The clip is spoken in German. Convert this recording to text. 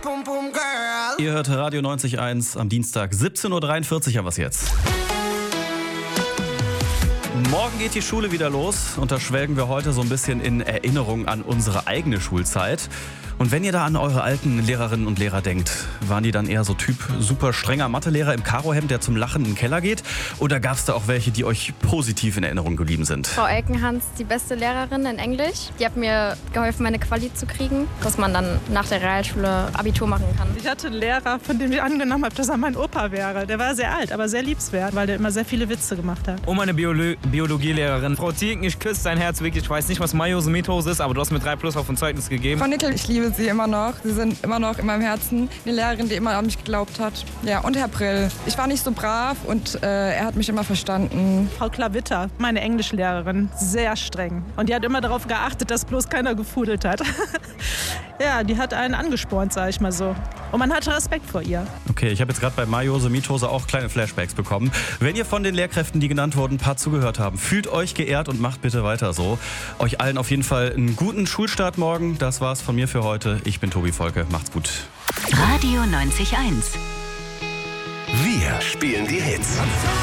Ihr hört Radio 90.1 am Dienstag 17.43 Uhr. Ja, was jetzt? Morgen geht die Schule wieder los und da schwelgen wir heute so ein bisschen in Erinnerung an unsere eigene Schulzeit. Und wenn ihr da an eure alten Lehrerinnen und Lehrer denkt, waren die dann eher so Typ super strenger Mathelehrer im Karohemd, der zum Lachen in den Keller geht? Oder gab es da auch welche, die euch positiv in Erinnerung geblieben sind? Frau Elkenhans, die beste Lehrerin in Englisch. Die hat mir geholfen, meine Quali zu kriegen, dass man dann nach der Realschule Abitur machen kann. Ich hatte einen Lehrer, von dem ich angenommen habe, dass er mein Opa wäre. Der war sehr alt, aber sehr liebenswert, weil der immer sehr viele Witze gemacht hat. Und meine Biologielehrerin. Frau Ziegen, ich küsse dein Herz wirklich. Ich weiß nicht, was Meiose Methose ist, aber du hast mir 3+ auf ein Zeugnis gegeben. Frau Nickel, ich liebe Sie immer noch. Sie sind immer noch in meinem Herzen. Eine Lehrerin, die immer an mich geglaubt hat. Ja, und Herr Brill. Ich war nicht so brav und er hat mich immer verstanden. Frau Klavitter, meine Englischlehrerin, sehr streng. Und die hat immer darauf geachtet, dass bloß keiner gefudelt hat. Ja, die hat einen angespornt, sag ich mal so. Und man hatte Respekt vor ihr. Okay, ich habe jetzt gerade bei Meiose Methose auch kleine Flashbacks bekommen. Wenn ihr von den Lehrkräften, die genannt wurden, ein paar zugehört haben, fühlt euch geehrt und macht bitte weiter so. Euch allen auf jeden Fall einen guten Schulstart morgen. Das war's von mir für heute. Ich bin Tobi Volke. Macht's gut. Radio 90.1. Wir spielen die Hits.